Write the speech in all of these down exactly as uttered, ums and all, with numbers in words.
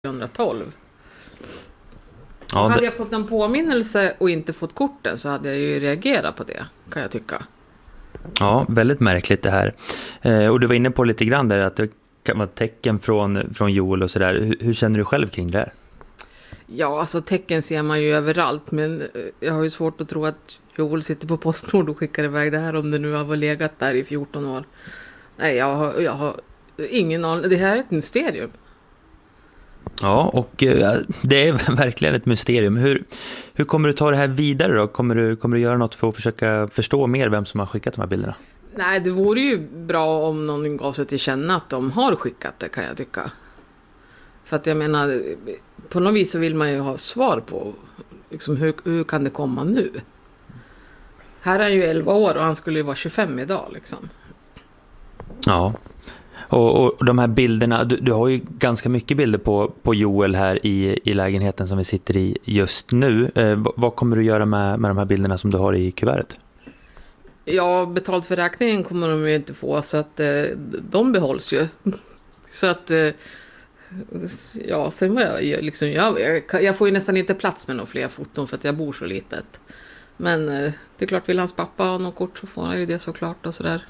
tjugohundratolv. Ja, hade det... jag fått en påminnelse och inte fått korten så hade jag ju reagerat på det, kan jag tycka. Ja, väldigt märkligt det här. Eh, och du var inne på lite grann där att det kan vara tecken från, från Joel och sådär. Hur, hur känner du själv kring det här? Ja, alltså tecken ser man ju överallt, men jag har ju svårt att tro att Joel sitter på Postnord och skickar iväg det här om det nu har legat där i fjorton år. Nej, jag har, jag har ingen aning. Det här är ett mysterium. Ja, och eh, det är verkligen ett mysterium. Hur, hur kommer du ta det här vidare då? Kommer du, kommer du göra något för att försöka förstå mer vem som har skickat de här bilderna? Nej, det vore ju bra om någon gav sig till känna att de har skickat det, kan jag tycka. För att jag menar, på något vis så vill man ju ha svar på liksom, hur, hur kan det komma nu? Här är han ju elva år och han skulle ju vara tjugofem idag liksom. Ja. Och, och de här bilderna, du, du har ju ganska mycket bilder på, på Joel här i, i lägenheten som vi sitter i just nu. Eh, vad kommer du göra med, med de här bilderna som du har i kuvertet? Ja, betalt för räkningen kommer de ju inte få, så att eh, de behålls ju. Så att, eh, ja, sen var jag liksom, jag, jag får ju nästan inte plats med några fler foton för att jag bor så litet. Men eh, det är klart, vill hans pappa ha något kort så får han ju det såklart och sådär.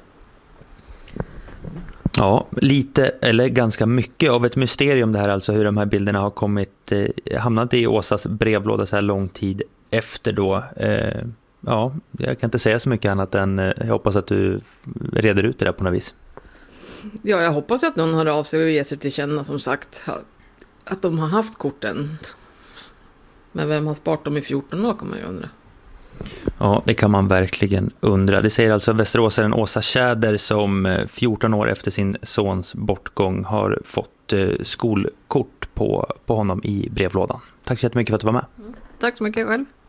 Ja, lite eller ganska mycket av ett mysterium det här, alltså hur de här bilderna har kommit, eh, hamnat i Åsas brevlåda så här lång tid efter då. Eh, ja, jag kan inte säga så mycket annat än eh, jag hoppas att du reder ut det där på något vis. Ja, jag hoppas att någon hör av sig och ger sig till känna, som sagt, att de har haft korten. Men vem har sparat dem i fjorton år kan man ju undra. Ja, det kan man verkligen undra. Det säger alltså västeråsaren Åsa Tjäder som fjorton år efter sin sons bortgång har fått skolkort på, på honom i brevlådan. Tack så jättemycket för att du var med. Mm. Tack så mycket själv.